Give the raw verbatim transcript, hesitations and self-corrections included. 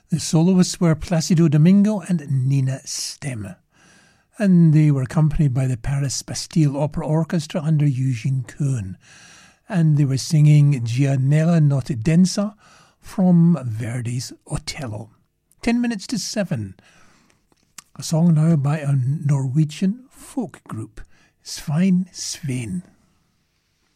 The soloists were Placido Domingo and Nina Stemme, and they were accompanied by the Paris Bastille Opera Orchestra under Eugene Kuhn, and they were singing Gianella Notte Densa from Verdi's Otello. Ten minutes to seven. A song now by a Norwegian folk group, Svein Sveen.